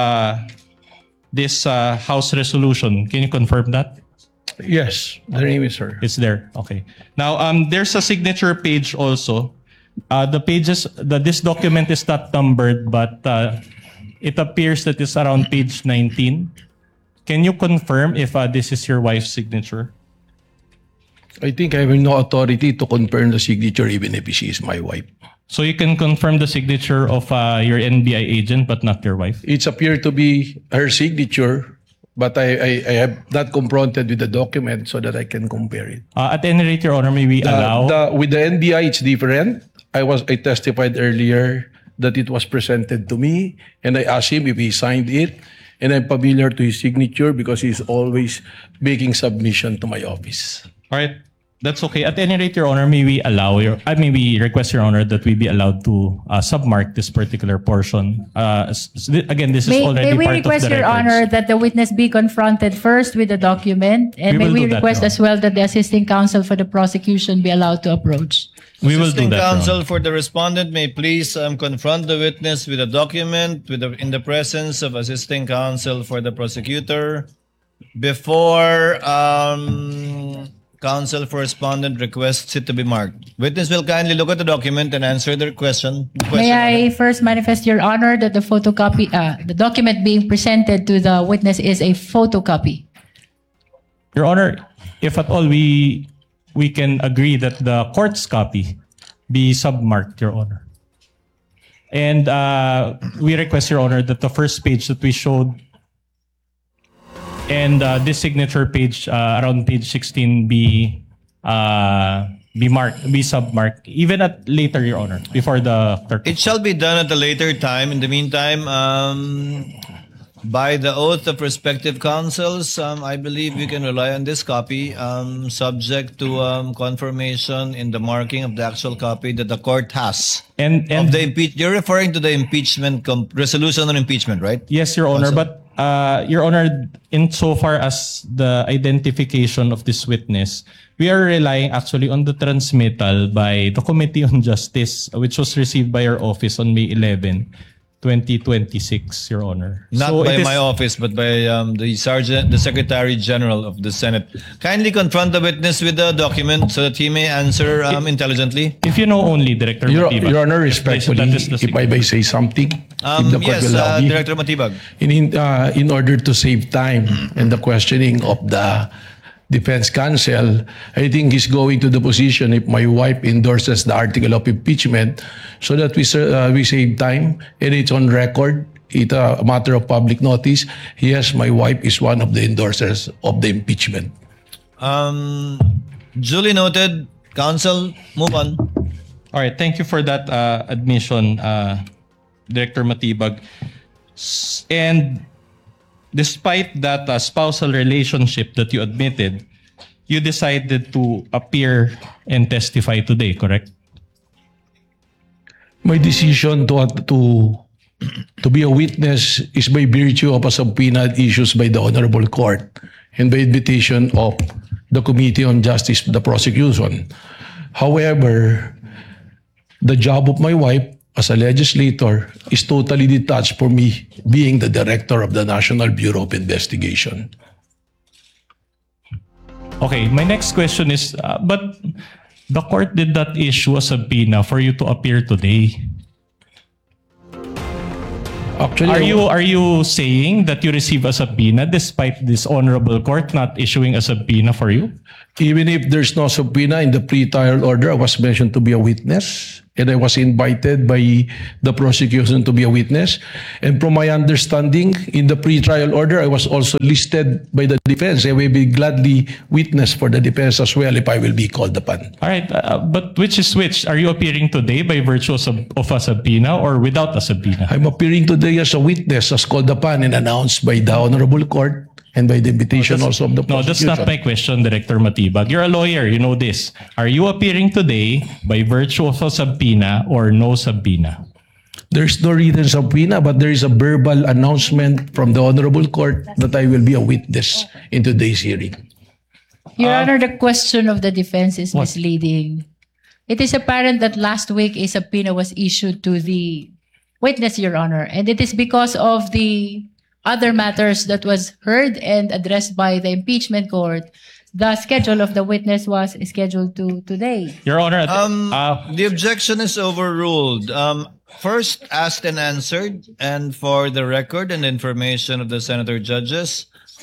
this House resolution. Can you confirm that? Yes, the name is her. It's there. Okay. Now, there's a signature page also. This document is not numbered, but it appears that it's around page 19. Can you confirm if this is your wife's signature? I think I have no authority to confirm the signature even if she is my wife. So you can confirm the signature of your NBI agent, but not your wife? It's appeared to be her signature, but I have not confronted with the document so that I can compare it. At any rate, Your Honor, may we allow? With the NBI, it's different. I testified earlier that it was presented to me, and I asked him if he signed it, and I'm familiar to his signature because he's always making submission to my office. All right. That's okay. At any rate, Your Honor, may we request, Your Honor, that we be allowed to submark this particular portion. Again, this is already May we part of the request, Your records. Honor, that the witness be confronted first with the document, and We may will we do that, request Your as well that the assisting counsel for the prosecution be allowed to approach. We will do Assisting that, Your counsel Honor. for the respondent may please confront the witness with a document in the presence of assisting counsel for the prosecutor before counsel for respondent requests it to be marked. Witness will kindly look at the document and answer their question. May I first manifest, Your Honor, that the photocopy, the document being presented to the witness is a photocopy. Your Honor, if at all we can agree that the court's copy be submarked, Your Honor. And we request, Your Honor, that the first page that we showed and this signature page around page 16 be submarked, even at later, Your Honor, before the clerk. It shall be done at a later time. In the meantime, by the oath of respective counsels, I believe we can rely on this copy, subject to confirmation in the marking of the actual copy that the court has. And of the you're referring to the impeachment resolution on impeachment, right? Yes, Your Honor, but Your Honor, insofar as the identification of this witness, we are relying actually on the transmittal by the Committee on Justice, which was received by our office on May 11, 2026, Your Honor. Not So by it is- my office, but by the Secretary General of the Senate. Kindly confront the witness with the document so that he may answer intelligently. If you know only, Director Your Matibag. Honor, That is respectfully, the if I may say something, if the court Yes, will allow me. Director Matibag. In order to save time and the questioning of the defense counsel, I think he's going to the position if my wife endorses the article of impeachment so that we save time and it's on record. It's a matter of public notice. Yes, my wife is one of the endorsers of the impeachment. Duly noted. Counsel, move on. All right, thank you for that admission, Director Matibag. And despite that spousal relationship that you admitted, you decided to appear and testify today, correct? My decision to be a witness is by virtue of a subpoena issued by the Honorable Court and by invitation of the Committee on Justice, the prosecution. However, the job of my wife as a legislator is totally detached from me being the director of the National Bureau of Investigation. Okay, my next question is, but the court did not issue a subpoena for you to appear today. Actually, Are you saying that you receive a subpoena despite this honorable court not issuing a subpoena for you? even if there's no subpoena in the pre-trial order, I was mentioned to be a witness, and I was invited by the prosecution to be a witness. And from my understanding, in the pre-trial order, I was also listed by the defense. I will be gladly witness for the defense as well if I will be called upon. All right, but which is which? Are you appearing today by virtue of a subpoena or without a subpoena? I'm appearing today as a witness, as called upon and announced by the Honorable Court and by the invitation also of the No, that's prosecution. not my question, Director Matibag. You're a lawyer, you know this. Are you appearing today by virtue of a subpoena or no subpoena? There's no written subpoena, but there is a verbal announcement from the Honorable Court that I will be a witness in today's hearing. Your Honor, the question of the defense is misleading. It is apparent that last week a subpoena was issued to the witness, Your Honor, and it is because of the other matters that was heard and addressed by the impeachment court. The schedule of the witness was scheduled to today. Your Honor, The objection is overruled. First, asked and answered, and for the record and information of the senator judges,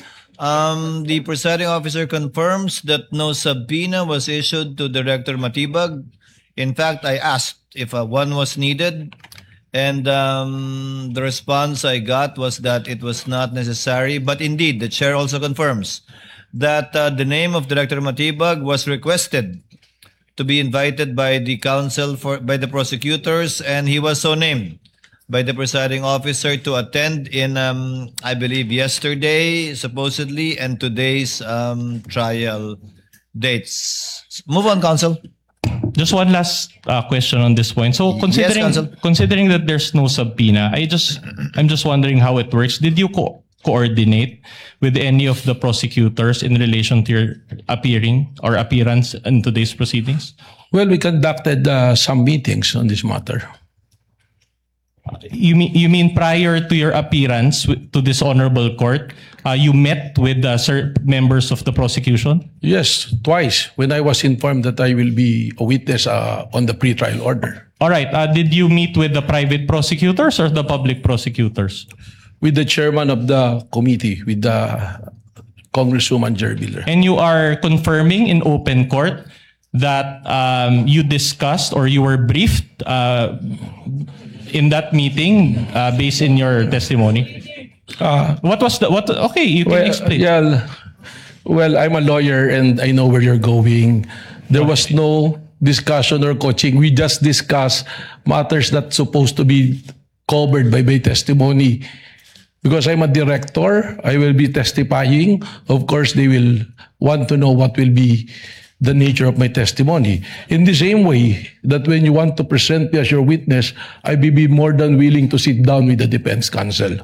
the presiding officer confirms that no subpoena was issued to Director Matibag. In fact, I asked if one was needed, and the response I got was that it was not necessary. But indeed, the chair also confirms that the name of Director Matibag was requested to be invited by the counsel by the prosecutors, and he was so named by the presiding officer to attend in, I believe, yesterday, supposedly, and today's trial dates. Move on, counsel. just one last question on this point. So considering that there's no subpoena, I'm just wondering how it works. Did you coordinate with any of the prosecutors in relation to your appearance in today's proceedings? Well, we conducted some meetings on this matter. You mean prior to your appearance to this honorable court, you met with members of the prosecution? Yes, twice when I was informed that I will be a witness on the pre-trial order. All right. Did you meet with the private prosecutors or the public prosecutors? With the chairman of the committee, with the Congresswoman Jerviller. And you are confirming in open court that you discussed or you were briefed in that meeting based in your testimony? Okay, you can explain. Yeah, well, I'm a lawyer and I know where you're going. There was no discussion or coaching. We just discussed matters that's supposed to be covered by my testimony. Because I'm a director, I will be testifying. Of course, they will want to know what will be the nature of my testimony. In the same way that when you want to present me as your witness, I will be more than willing to sit down with the defense counsel.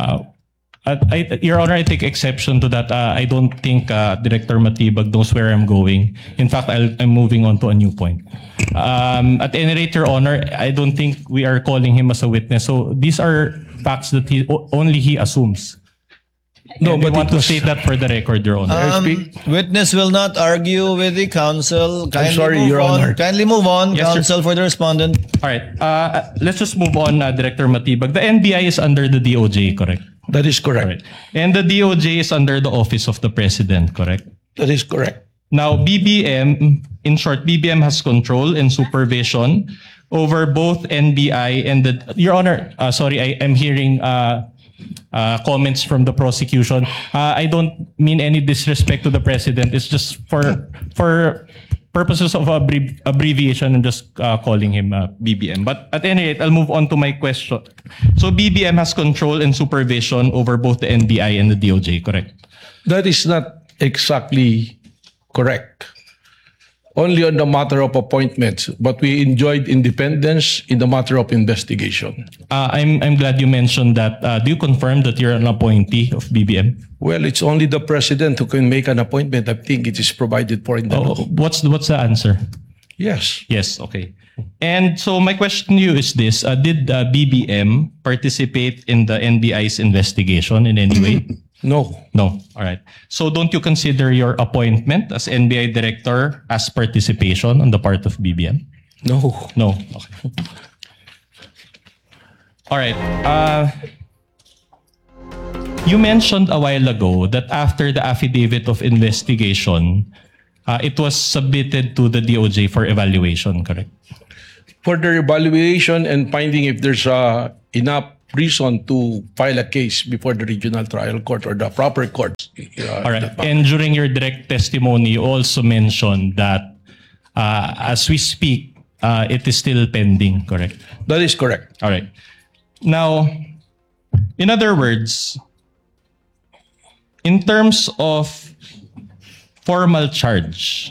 Your Honor, I take exception to that. I don't think Director Matibag knows where I'm going. In fact, I'm moving on to a new point. At any rate, Your Honor, I don't think we are calling him as a witness. So these are facts that only he assumes. No, but we want to state that for the record, Your Honor. Witness will not argue with the counsel. I'm sorry, Your Honor. Kindly move on, Yes, counsel, for the respondent. All right. Let's just move on, Director Matibag. The NBI is under the DOJ, correct? That is correct. Right. And the DOJ is under the Office of the President, correct? That is correct. Now, BBM, in short, BBM has control and supervision over both NBI and the... Your Honor, sorry, I'm hearing comments from the prosecution. I don't mean any disrespect to the President. It's just for purposes of abbreviation, I'm just calling him BBM. But at any rate, I'll move on to my question. So BBM has control and supervision over both the NBI and the DOJ, correct? That is not exactly correct. Only on the matter of appointments, but we enjoyed independence in the matter of investigation. I'm glad you mentioned that. Do you confirm that you're an appointee of BBM? Well, it's only the president who can make an appointment. I think it is provided for in the law. What's the answer? Yes. Yes, okay. And so my question to you is this. Did BBM participate in the NBI's investigation in any way? No. No. All right. So don't you consider your appointment as NBI director as participation on the part of BBM? No. No. Okay. All right. you mentioned a while ago that after the affidavit of investigation, it was submitted to the DOJ for evaluation, correct? For their evaluation and finding if there's enough reason to file a case before the regional trial court or the proper courts. All right. And during your direct testimony, you also mentioned that as we speak, it is still pending, correct? That is correct. All right. Now, in other words, in terms of formal charge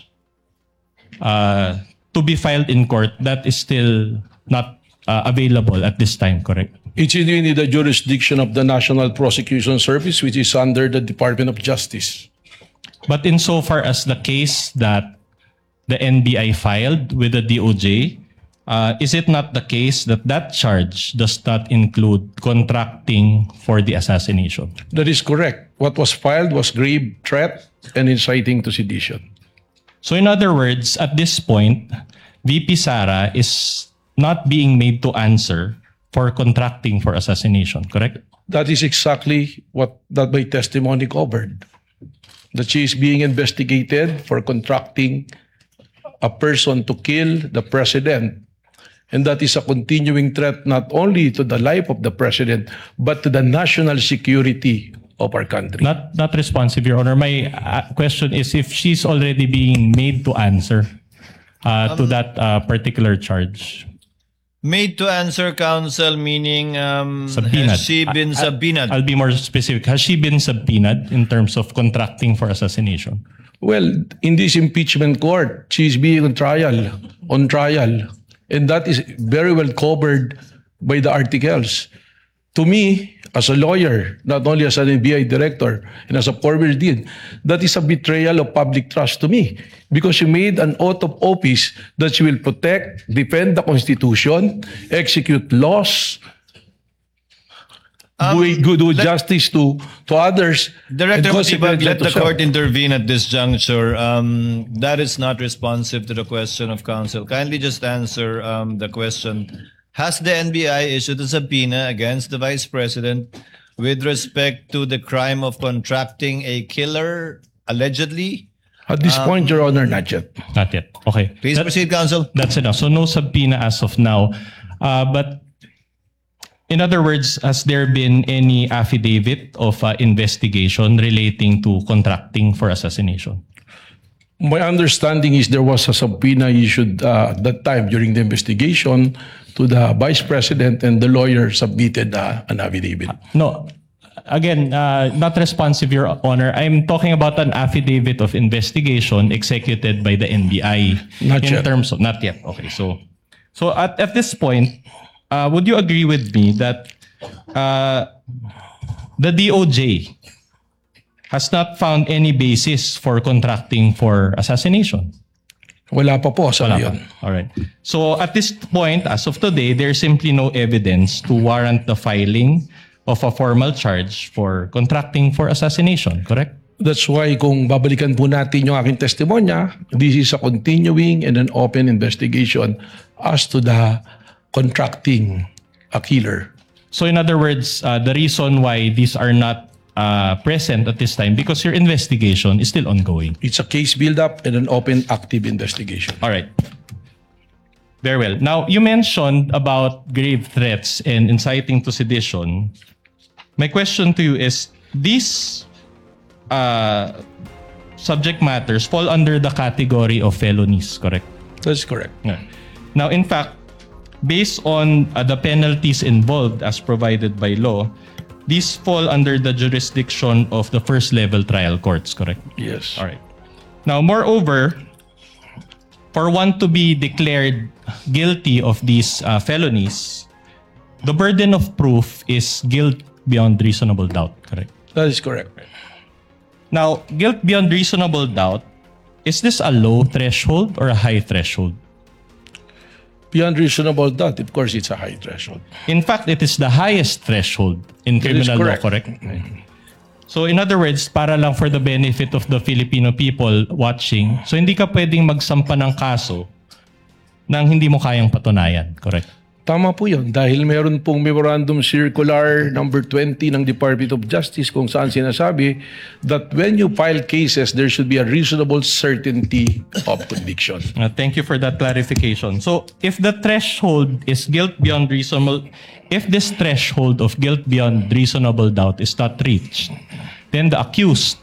to be filed in court, that is still not available at this time, correct? It's in the jurisdiction of the National Prosecution Service, which is under the Department of Justice. But insofar as the case that the NBI filed with the DOJ, is it not the case that that charge does not include contracting for the assassination? That is correct. What was filed was grave threat and inciting to sedition. So in other words, at this point, VP Sara is not being made to answer for contracting for assassination, correct? That is exactly what that my testimony covered. That she is being investigated for contracting a person to kill the president. And that is a continuing threat not only to the life of the president, but to the national security of our country. Not responsive, Your Honor. My question is if she's already being made to answer to that particular charge. Made to answer, counsel, meaning Subpoenaed. has she been subpoenaed? I'll be more specific. Has she been subpoenaed in terms of contracting for assassination? Well, in this impeachment court, she is being on trial. And that is very well covered by the articles. To me, as a lawyer, not only as an NBI director and as a former dean, that is a betrayal of public trust to me because she made an oath of office that she will protect, defend the Constitution, execute laws, do justice to others. Director and Matibag, consequently let to the self. court intervene at this juncture. That is not responsive to the question of counsel. Kindly just answer the question. Has the NBI issued a subpoena against the Vice President with respect to the crime of contracting a killer, allegedly? At this point, Your Honor, not yet. Not yet. Okay. Please proceed, counsel. That's enough. So no subpoena as of now. But in other words, has there been any affidavit of investigation relating to contracting for assassination? My understanding is there was a subpoena issued at that time during the investigation to the Vice President, and the lawyer submitted an affidavit. No. Again, not responsive, Your Honor. I'm talking about an affidavit of investigation executed by the NBI. Not yet. Not yet. Okay. So at this point, would you agree with me that the DOJ has not found any basis for contracting for assassination? Wala pa po sa ngayon. All right. So at this point, as of today, there's simply no evidence to warrant the filing of a formal charge for contracting for assassination, correct? That's why kung babalikan po natin yung aking testimonya, this is a continuing and an open investigation as to the contracting a killer. So in other words, the reason why these are not present at this time because your investigation is still ongoing. It's a case build-up and an open, active investigation. All right. Very well. Now, you mentioned about grave threats and inciting to sedition. My question to you is, these subject matters fall under the category of felonies, correct? That's correct. Yeah. Now, in fact, based on the penalties involved as provided by law, these fall under the jurisdiction of the first-level trial courts, correct? Yes. All right. Now, moreover, for one to be declared guilty of these felonies, the burden of proof is guilt beyond reasonable doubt, correct? That is correct. Now, guilt beyond reasonable doubt, is this a low threshold or a high threshold? Beyond reasonable doubt, of course, it's a high threshold. In fact, it is the highest threshold in That is criminal law, correct. correct? So in other words, para lang for the benefit of the Filipino people watching, so hindi ka pwedeng magsampa ng kaso nang hindi mo kayang patunayan, correct? Tama po yun. Dahil meron pong Memorandum Circular number 20 ng Department of Justice kung saan sinasabi that when you file cases, there should be a reasonable certainty of conviction. Thank you for that clarification. So, if the threshold is guilt beyond reasonable, if this threshold of guilt beyond reasonable doubt is not reached, then the accused